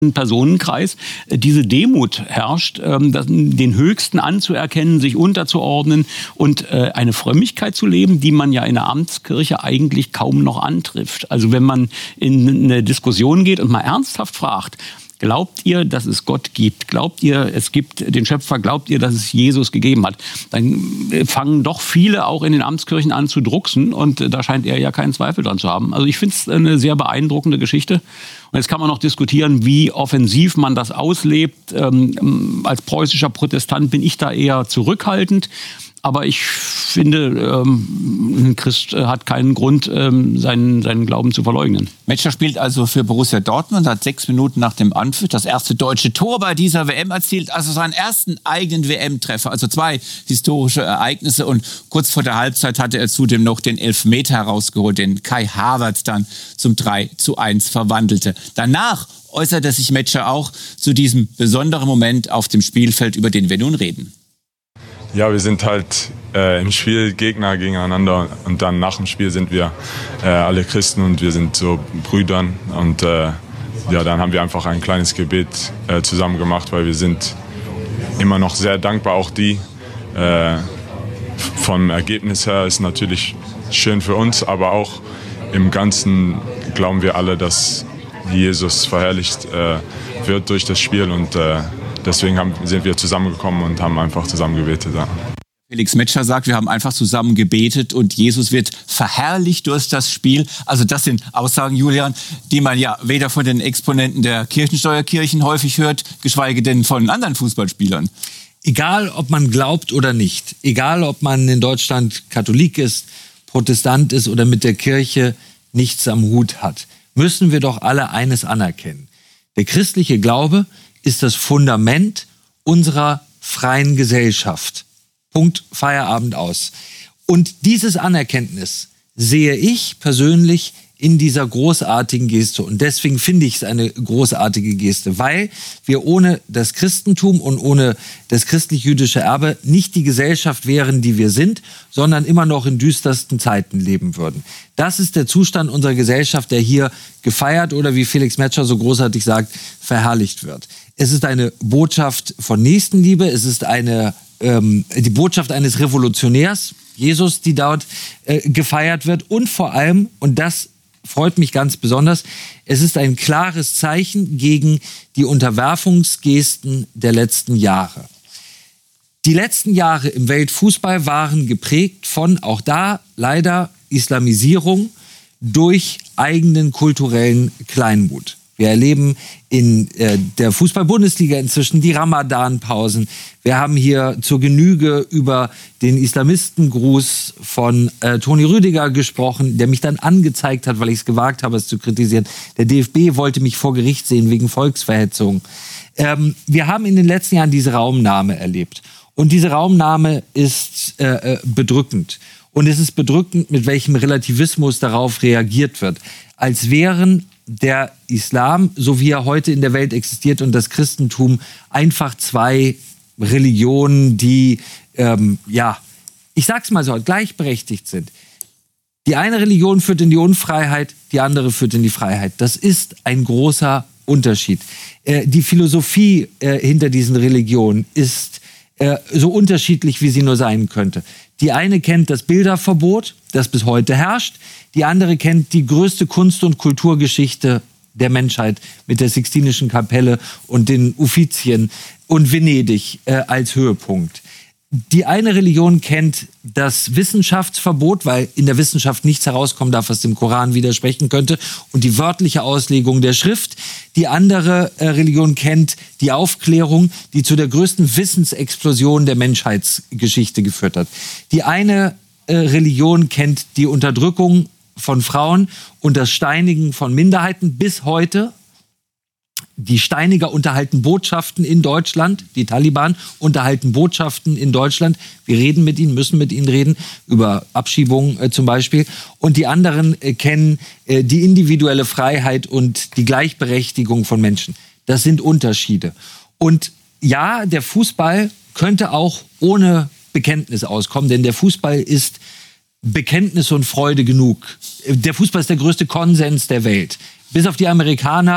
Personenkreis diese Demut herrscht, den Höchsten anzuerkennen, sich unterzuordnen und eine Frömmigkeit zu leben, die man ja in der Amtskirche eigentlich kaum noch antrifft. Also wenn man in eine Diskussion geht und mal ernsthaft fragt, glaubt ihr, dass es Gott gibt? Glaubt ihr, es gibt den Schöpfer? Glaubt ihr, dass es Jesus gegeben hat? Dann fangen doch viele auch in den Amtskirchen an zu drucksen und da scheint er ja keinen Zweifel dran zu haben. Also ich finde es eine sehr beeindruckende Geschichte. Und jetzt kann man noch diskutieren, wie offensiv man das auslebt. Als preußischer Protestant bin ich da eher zurückhaltend. Aber ich finde, ein Christ hat keinen Grund, seinen Glauben zu verleugnen. Metscher spielt also für Borussia Dortmund, hat 6 Minuten nach dem Anpfiff das erste deutsche Tor bei dieser WM erzielt, also seinen ersten eigenen WM-Treffer, also 2 historische Ereignisse. Und kurz vor der Halbzeit hatte er zudem noch den Elfmeter herausgeholt, den Kai Havertz dann zum 3:1 verwandelte. Danach äußerte sich Metscher auch zu diesem besonderen Moment auf dem Spielfeld, über den wir nun reden. Ja, wir sind halt im Spiel Gegner gegeneinander und dann nach dem Spiel sind wir alle Christen und wir sind so Brüdern und ja, dann haben wir einfach ein kleines Gebet zusammen gemacht, weil wir sind immer noch sehr dankbar, auch die. Vom Ergebnis her ist natürlich schön für uns, aber auch im Ganzen glauben wir alle, dass Jesus verherrlicht wird durch das Spiel und deswegen sind wir zusammengekommen und haben einfach zusammen gebetet. Ja. Felix Metscher sagt, wir haben einfach zusammen gebetet und Jesus wird verherrlicht durch das Spiel. Also das sind Aussagen, Julian, die man ja weder von den Exponenten der Kirchensteuerkirchen häufig hört, geschweige denn von anderen Fußballspielern. Egal, ob man glaubt oder nicht, egal, ob man in Deutschland Katholik ist, Protestant ist oder mit der Kirche nichts am Hut hat, müssen wir doch alle eines anerkennen. Der christliche Glaube ist das Fundament unserer freien Gesellschaft. Punkt, Feierabend aus. Und dieses Anerkenntnis sehe ich persönlich in dieser großartigen Geste. Und deswegen finde ich es eine großartige Geste, weil wir ohne das Christentum und ohne das christlich-jüdische Erbe nicht die Gesellschaft wären, die wir sind, sondern immer noch in düstersten Zeiten leben würden. Das ist der Zustand unserer Gesellschaft, der hier gefeiert oder, wie Felix Metscher so großartig sagt, verherrlicht wird. Es ist eine Botschaft von Nächstenliebe, es ist die Botschaft eines Revolutionärs, Jesus, die dort gefeiert wird. Und vor allem, und das freut mich ganz besonders, es ist ein klares Zeichen gegen die Unterwerfungsgesten der letzten Jahre. Die letzten Jahre im Weltfußball waren geprägt von, auch da leider, Islamisierung durch eigenen kulturellen Kleinmut. Wir erleben in der Fußball-Bundesliga inzwischen die Ramadan-Pausen. Wir haben hier zur Genüge über den Islamistengruß von Toni Rüdiger gesprochen, der mich dann angezeigt hat, weil ich es gewagt habe, es zu kritisieren. Der DFB wollte mich vor Gericht sehen wegen Volksverhetzung. Wir haben in den letzten Jahren diese Raumnahme erlebt. Und diese Raumnahme ist bedrückend. Und es ist bedrückend, mit welchem Relativismus darauf reagiert wird. Als wären der Islam, so wie er heute in der Welt existiert, und das Christentum einfach 2 Religionen, die, ich sag's mal so, gleichberechtigt sind. Die eine Religion führt in die Unfreiheit, die andere führt in die Freiheit. Das ist ein großer Unterschied. Die Philosophie hinter diesen Religionen ist so unterschiedlich, wie sie nur sein könnte. Die eine kennt das Bilderverbot, das bis heute herrscht. Die andere kennt die größte Kunst- und Kulturgeschichte der Menschheit mit der Sixtinischen Kapelle und den Uffizien und Venedig als Höhepunkt. Die eine Religion kennt das Wissenschaftsverbot, weil in der Wissenschaft nichts herauskommen darf, was dem Koran widersprechen könnte, und die wörtliche Auslegung der Schrift. Die andere Religion kennt die Aufklärung, die zu der größten Wissensexplosion der Menschheitsgeschichte geführt hat. Die eine Religion kennt die Unterdrückung von Frauen und das Steinigen von Minderheiten bis heute. Die Steiniger unterhalten Botschaften in Deutschland, die Taliban unterhalten Botschaften in Deutschland. Wir reden mit ihnen, müssen mit ihnen reden, über Abschiebungen zum Beispiel. Und die anderen kennen die individuelle Freiheit und die Gleichberechtigung von Menschen. Das sind Unterschiede. Und ja, der Fußball könnte auch ohne Bekenntnis auskommen, denn der Fußball ist Bekenntnis und Freude genug. Der Fußball ist der größte Konsens der Welt. Bis auf die Amerikaner,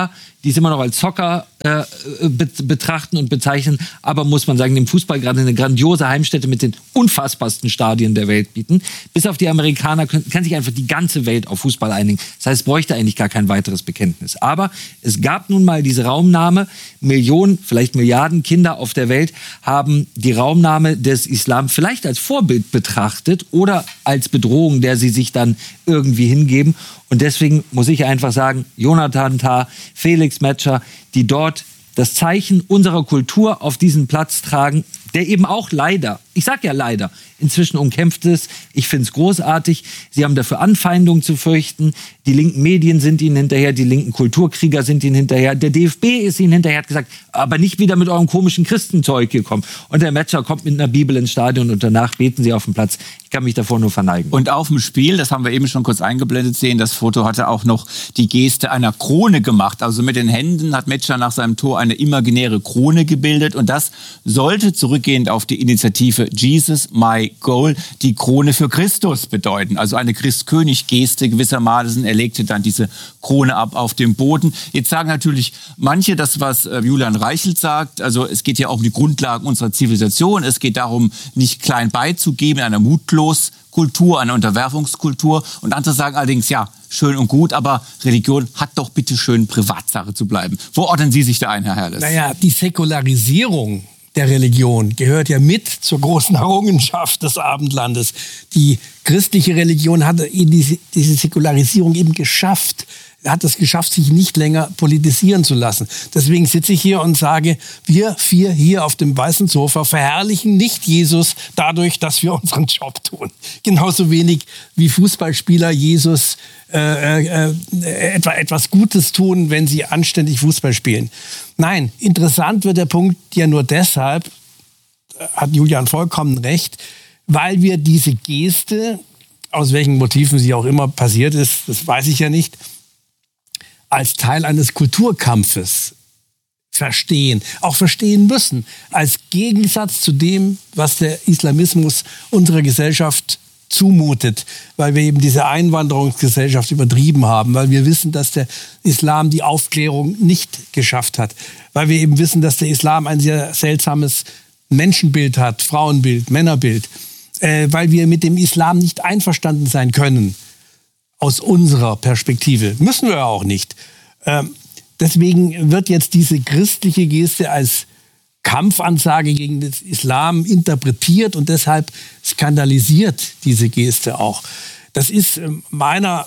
die es immer noch als Soccer betrachten und bezeichnen, aber muss man sagen, dem Fußball gerade eine grandiose Heimstätte mit den unfassbarsten Stadien der Welt bieten. Bis auf die Amerikaner kann sich einfach die ganze Welt auf Fußball einigen. Das heißt, es bräuchte eigentlich gar kein weiteres Bekenntnis. Aber es gab nun mal diese Raumnahme. Millionen, vielleicht Milliarden Kinder auf der Welt haben die Raumnahme des Islam vielleicht als Vorbild betrachtet oder als Bedrohung, der sie sich dann irgendwie hingeben. Und deswegen muss ich einfach sagen, Jonathan Tah, Felix Metscher, die dort das Zeichen unserer Kultur auf diesen Platz tragen, der eben auch leider, ich sag ja leider, inzwischen umkämpft ist. Ich finde es großartig. Sie haben dafür Anfeindungen zu fürchten. Die linken Medien sind ihnen hinterher, die linken Kulturkrieger sind ihnen hinterher. Der DFB ist ihnen hinterher, hat gesagt, aber nicht wieder mit eurem komischen Christenzeug gekommen. Und der Metscher kommt mit einer Bibel ins Stadion und danach beten sie auf dem Platz. Ich kann mich davor nur verneigen. Und auf dem Spiel, das haben wir eben schon kurz eingeblendet sehen, das Foto hatte auch noch die Geste einer Krone gemacht. Also mit den Händen hat Metscher nach seinem Tor eine imaginäre Krone gebildet. Und das sollte zurückgehend auf die Initiative Jesus My Goal die Krone für Christus bedeuten. Also eine Christkönig-Geste gewissermaßen. Er legte dann diese Krone ab auf dem Boden. Jetzt sagen natürlich manche das, was Julian Reichelt sagt. Also es geht ja auch um die Grundlagen unserer Zivilisation. Es geht darum, nicht klein beizugeben in einer Mutloskultur, einer Unterwerfungskultur. Und andere sagen allerdings, ja, schön und gut, aber Religion hat doch bitte schön Privatsache zu bleiben. Wo ordnen Sie sich da ein, Herr Herrles? Naja, die Säkularisierung der Religion gehört ja mit zur großen Errungenschaft des Abendlandes. Die christliche Religion hat diese Säkularisierung eben geschafft, hat es geschafft, sich nicht länger politisieren zu lassen. Deswegen sitze ich hier und sage, wir 4 hier auf dem weißen Sofa verherrlichen nicht Jesus dadurch, dass wir unseren Job tun. Genauso wenig wie Fußballspieler Jesus etwas Gutes tun, wenn sie anständig Fußball spielen. Nein, interessant wird der Punkt ja nur deshalb, hat Julian vollkommen recht, weil wir diese Geste, aus welchen Motiven sie auch immer passiert ist, das weiß ich ja nicht, als Teil eines Kulturkampfes verstehen, auch verstehen müssen, als Gegensatz zu dem, was der Islamismus unserer Gesellschaft zumutet, weil wir eben diese Einwanderungsgesellschaft übertrieben haben, weil wir wissen, dass der Islam die Aufklärung nicht geschafft hat, weil wir eben wissen, dass der Islam ein sehr seltsames Menschenbild hat, Frauenbild, Männerbild, weil wir mit dem Islam nicht einverstanden sein können. Aus unserer Perspektive. Müssen wir auch nicht. Deswegen wird jetzt diese christliche Geste als Kampfansage gegen den Islam interpretiert und deshalb skandalisiert diese Geste auch. Das ist meiner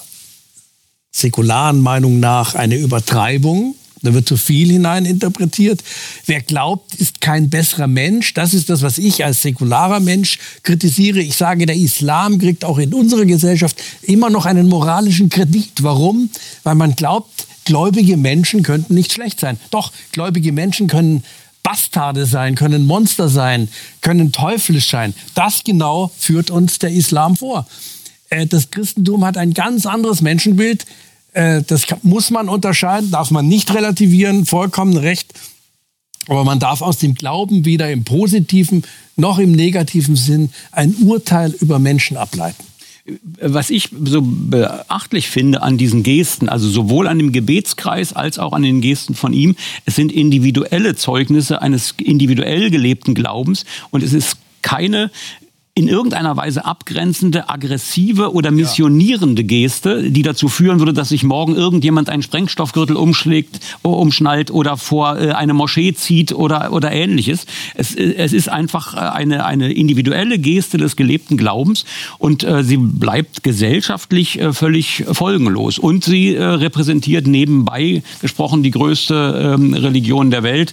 säkularen Meinung nach eine Übertreibung. Da wird zu viel hineininterpretiert. Wer glaubt, ist kein besserer Mensch. Das ist das, was ich als säkularer Mensch kritisiere. Ich sage, der Islam kriegt auch in unserer Gesellschaft immer noch einen moralischen Kredit. Warum? Weil man glaubt, gläubige Menschen könnten nicht schlecht sein. Doch, gläubige Menschen können Bastarde sein, können Monster sein, können teuflisch sein. Das genau führt uns der Islam vor. Das Christentum hat ein ganz anderes Menschenbild. Das muss man unterscheiden, darf man nicht relativieren, vollkommen recht. Aber man darf aus dem Glauben weder im positiven noch im negativen Sinn ein Urteil über Menschen ableiten. Was ich so beachtlich finde an diesen Gesten, also sowohl an dem Gebetskreis als auch an den Gesten von ihm, es sind individuelle Zeugnisse eines individuell gelebten Glaubens und es ist keine in irgendeiner Weise abgrenzende, aggressive oder missionierende Geste, die dazu führen würde, dass sich morgen irgendjemand einen Sprengstoffgürtel umschnallt oder vor eine Moschee zieht oder Ähnliches. Es ist einfach eine individuelle Geste des gelebten Glaubens und sie bleibt gesellschaftlich völlig folgenlos. Und sie repräsentiert nebenbei gesprochen die größte Religion der Welt.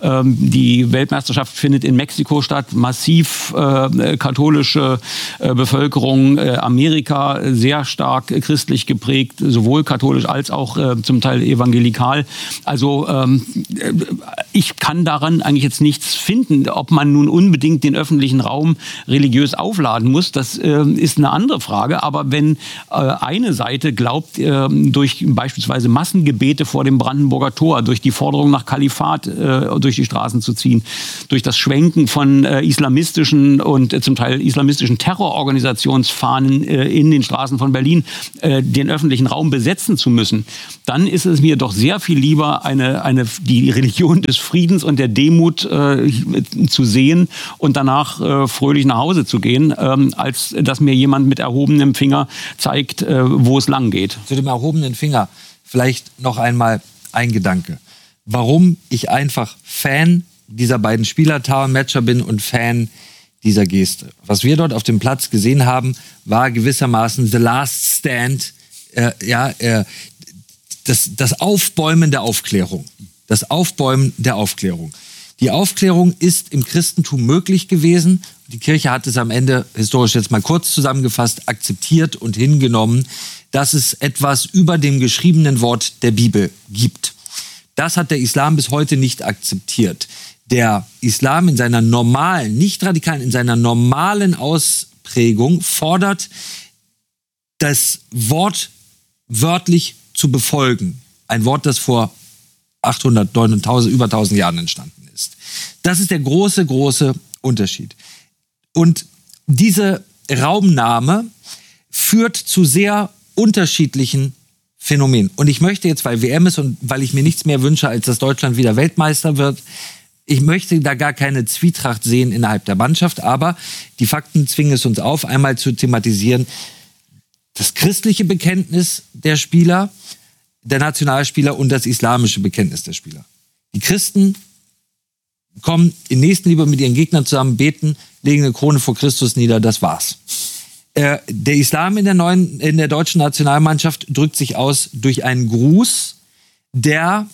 Die Weltmeisterschaft findet in Mexiko statt, massiv katholische Bevölkerung, Amerika sehr stark christlich geprägt, sowohl katholisch als auch zum Teil evangelikal. Also ich kann daran eigentlich jetzt nichts finden. Ob man nun unbedingt den öffentlichen Raum religiös aufladen muss, das ist eine andere Frage. Aber wenn eine Seite glaubt, durch beispielsweise Massengebete vor dem Brandenburger Tor, durch die Forderung nach Kalifat durch die Straßen zu ziehen, durch das Schwenken von islamistischen und zum Teil islamistischen Terrororganisationsfahnen in den Straßen von Berlin, den öffentlichen Raum besetzen zu müssen, dann ist es mir doch sehr viel lieber, die Religion des Friedens und der Demut zu sehen und danach fröhlich nach Hause zu gehen, als dass mir jemand mit erhobenem Finger zeigt, wo es lang geht. Zu dem erhobenen Finger vielleicht noch einmal ein Gedanke. Warum ich einfach Fan dieser beiden Spieler, Thaon Metscher, bin und Fan dieser Geste. Was wir dort auf dem Platz gesehen haben, war gewissermaßen the last stand, das Aufbäumen der Aufklärung. Das Aufbäumen der Aufklärung. Die Aufklärung ist im Christentum möglich gewesen. Die Kirche hat es am Ende, historisch jetzt mal kurz zusammengefasst, akzeptiert und hingenommen, dass es etwas über dem geschriebenen Wort der Bibel gibt. Das hat der Islam bis heute nicht akzeptiert. Der Islam in seiner normalen, nicht radikalen, in seiner normalen Ausprägung fordert, das Wort wörtlich zu befolgen. Ein Wort, das vor 800, 900, über 1000 Jahren entstanden ist. Das ist der große, große Unterschied. Und diese Raumnahme führt zu sehr unterschiedlichen Phänomenen. Und ich möchte jetzt, weil WM ist und weil ich mir nichts mehr wünsche, als dass Deutschland wieder Weltmeister wird, ich möchte da gar keine Zwietracht sehen innerhalb der Mannschaft, aber die Fakten zwingen es uns auf, einmal zu thematisieren, das christliche Bekenntnis der Spieler, der Nationalspieler und das islamische Bekenntnis der Spieler. Die Christen kommen in Nächstenliebe mit ihren Gegnern zusammen, beten, legen eine Krone vor Christus nieder, das war's. Der Islam in der deutschen Nationalmannschaft drückt sich aus durch einen Gruß, der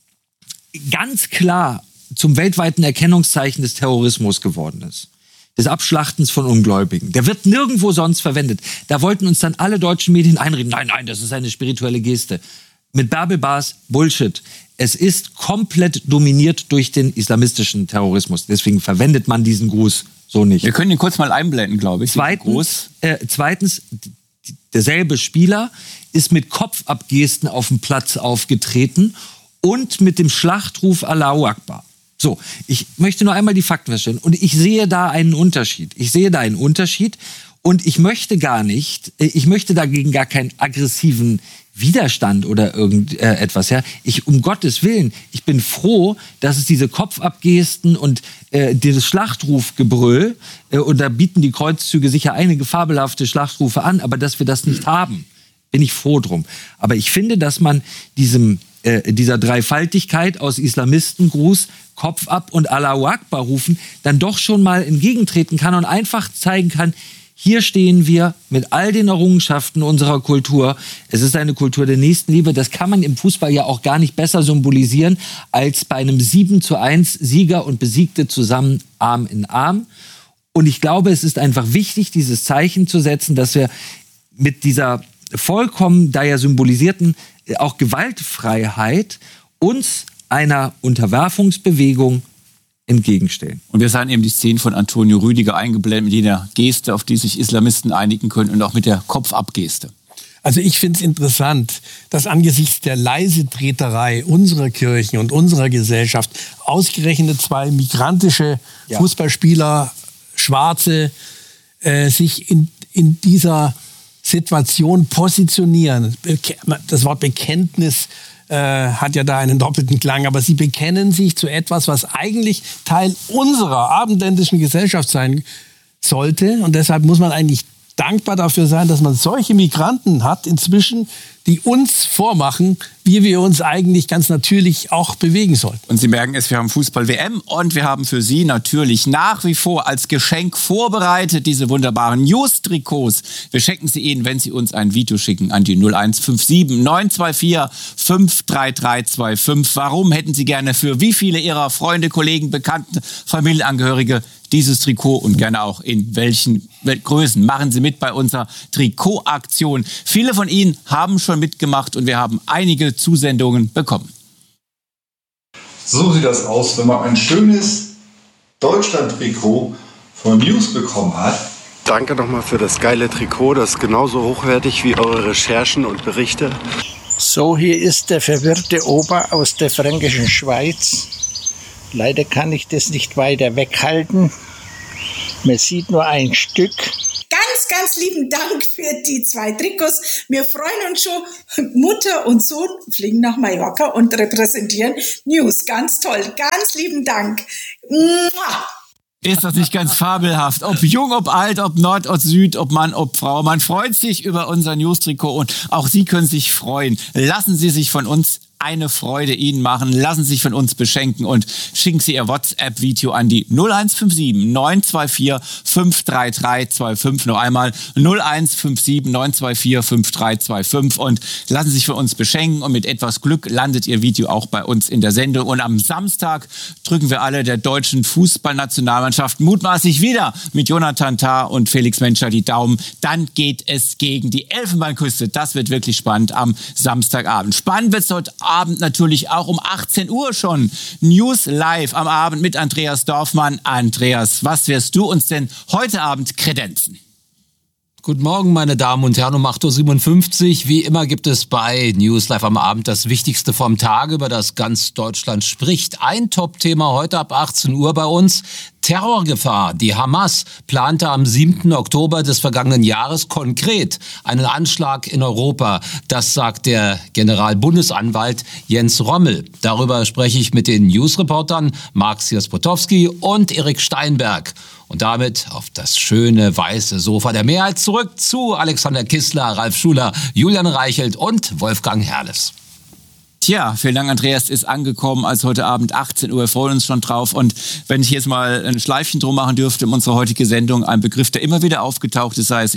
ganz klar zum weltweiten Erkennungszeichen des Terrorismus geworden ist. Des Abschlachtens von Ungläubigen. Der wird nirgendwo sonst verwendet. Da wollten uns dann alle deutschen Medien einreden, nein, das ist eine spirituelle Geste. Mit Bärbel Bas, Bullshit. Es ist komplett dominiert durch den islamistischen Terrorismus. Deswegen verwendet man diesen Gruß so nicht. Wir können ihn kurz mal einblenden, glaube ich. Zweitens, derselbe Spieler ist mit Kopfabgesten auf dem Platz aufgetreten und mit dem Schlachtruf Allahu Akbar. So, ich möchte nur einmal die Fakten feststellen. Und ich sehe da einen Unterschied. Und ich möchte dagegen gar keinen aggressiven Widerstand oder irgendetwas. Ja? Um Gottes Willen, ich bin froh, dass es diese Kopfabgesten und dieses Schlachtrufgebrüll, und da bieten die Kreuzzüge sicher einige fabelhafte Schlachtrufe an, aber dass wir das nicht haben, bin ich froh drum. Aber ich finde, dass man dieser Dreifaltigkeit aus Islamistengruß, Kopf ab und Allahu Akbar rufen, dann doch schon mal entgegentreten kann und einfach zeigen kann, hier stehen wir mit all den Errungenschaften unserer Kultur. Es ist eine Kultur der Nächstenliebe. Das kann man im Fußball ja auch gar nicht besser symbolisieren als bei einem 7:1 Sieger und Besiegte zusammen Arm in Arm. Und ich glaube, es ist einfach wichtig, dieses Zeichen zu setzen, dass wir mit dieser vollkommen da ja symbolisierten auch Gewaltfreiheit uns einer Unterwerfungsbewegung entgegenstellen. Und wir sahen eben die Szene von Antonio Rüdiger eingeblendet mit jeder Geste, auf die sich Islamisten einigen können, und auch mit der Kopfabgeste. Also ich finde es interessant, dass angesichts der Leisetreterei unserer Kirchen und unserer Gesellschaft ausgerechnet zwei migrantische Fußballspieler, Schwarze, sich in dieser Situation positionieren. Das Wort Bekenntnis hat ja da einen doppelten Klang, aber sie bekennen sich zu etwas, was eigentlich Teil unserer abendländischen Gesellschaft sein sollte. Und deshalb muss man eigentlich dankbar dafür sein, dass man solche Migranten hat inzwischen, die uns vormachen, wie wir uns eigentlich ganz natürlich auch bewegen sollten. Und Sie merken es, wir haben Fußball-WM und wir haben für Sie natürlich nach wie vor als Geschenk vorbereitet diese wunderbaren News-Trikots. Wir schenken sie Ihnen, wenn Sie uns ein Video schicken an die 0157 924 53325. Warum hätten Sie gerne für wie viele Ihrer Freunde, Kollegen, Bekannten, Familienangehörige dieses Trikot und gerne auch in welchen Größen? Machen Sie mit bei unserer Trikotaktion. Viele von Ihnen haben schon mitgemacht und wir haben einige Zusendungen bekommen. So sieht das aus, wenn man ein schönes Deutschland-Trikot von News bekommen hat. Danke nochmal für das geile Trikot, das ist genauso hochwertig wie eure Recherchen und Berichte. So, hier ist der verwirrte Opa aus der fränkischen Schweiz. Leider kann ich das nicht weiter weghalten. Man sieht nur ein Stück. Ganz, ganz lieben Dank für die 2 Trikots. Wir freuen uns schon. Mutter und Sohn fliegen nach Mallorca und repräsentieren News. Ganz toll. Ganz lieben Dank. Mua. Ist das nicht ganz fabelhaft? Ob jung, ob alt, ob Nord, ob Süd, ob Mann, ob Frau. Man freut sich über unser News-Trikot und auch Sie können sich freuen. Lassen Sie sich von uns eine Freude Ihnen machen. Lassen Sie sich von uns beschenken und schicken Sie Ihr WhatsApp-Video an die 0157 924 53325. Noch einmal 0157 924 53325 und lassen Sie sich von uns beschenken und mit etwas Glück landet Ihr Video auch bei uns in der Sendung. Und am Samstag drücken wir alle der deutschen Fußballnationalmannschaft mutmaßlich wieder mit Jonathan Tah und Felix Menscher die Daumen. Dann geht es gegen die Elfenbeinküste. Das wird wirklich spannend am Samstagabend. Spannend wird es heute Abend natürlich auch um 18 Uhr schon. News live am Abend mit Andreas Dorfmann. Andreas, was wirst du uns denn heute Abend kredenzen? Guten Morgen, meine Damen und Herren, um 8.57 Uhr. Wie immer gibt es bei News Live am Abend das Wichtigste vom Tag, über das ganz Deutschland spricht. Ein Top-Thema heute ab 18 Uhr bei uns. Terrorgefahr. Die Hamas plante am 7. Oktober des vergangenen Jahres konkret einen Anschlag in Europa. Das sagt der Generalbundesanwalt Jens Rommel. Darüber spreche ich mit den Newsreportern Marc Siers-Potowski und Erik Steinberg. Und damit auf das schöne weiße Sofa der Mehrheit zurück zu Alexander Kissler, Ralf Schuler, Julian Reichelt und Wolfgang Herrles. Tja, vielen Dank, Andreas ist angekommen, als heute Abend 18 Uhr. Wir freuen uns schon drauf. Und wenn ich jetzt mal ein Schleifchen drum machen dürfte um unsere heutige Sendung, ein Begriff, der immer wieder aufgetaucht ist, sei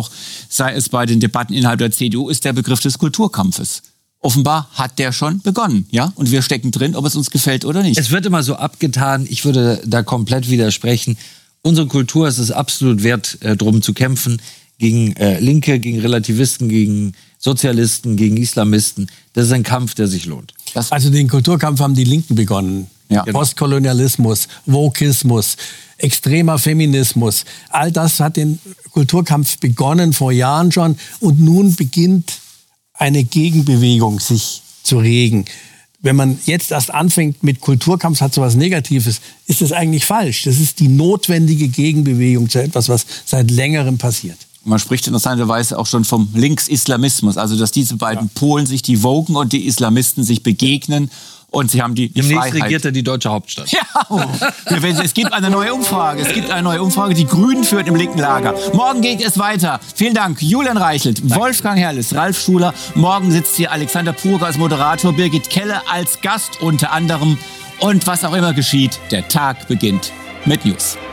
es bei den Debatten innerhalb der CDU, ist der Begriff des Kulturkampfes. Offenbar hat der schon begonnen, ja? Und wir stecken drin, ob es uns gefällt oder nicht. Es wird immer so abgetan, ich würde da komplett widersprechen. Unsere Kultur ist es absolut wert, drum zu kämpfen, gegen Linke, gegen Relativisten, gegen Sozialisten, gegen Islamisten. Das ist ein Kampf, der sich lohnt. Also den Kulturkampf haben die Linken begonnen. Ja. Postkolonialismus, Wokismus, extremer Feminismus. All das hat den Kulturkampf begonnen, vor Jahren schon. Und nun beginnt eine Gegenbewegung sich zu regen. Wenn man jetzt erst anfängt mit Kulturkampf, hat so was Negatives, ist das eigentlich falsch. Das ist die notwendige Gegenbewegung zu etwas, was seit längerem passiert. Man spricht interessanterweise auch schon vom Linksislamismus, also dass diese beiden Polen sich, die Woken und die Islamisten, sich begegnen und sie haben die Demnächst Freiheit. regiert er die deutsche Hauptstadt. Ja, es gibt eine neue Umfrage. Die Grünen führen im linken Lager. Morgen geht es weiter. Vielen Dank, Julian Reichelt, Wolfgang Herrles, Ralf Schuler. Morgen sitzt hier Alexander Purger als Moderator, Birgit Kelle als Gast unter anderem. Und was auch immer geschieht, der Tag beginnt mit News.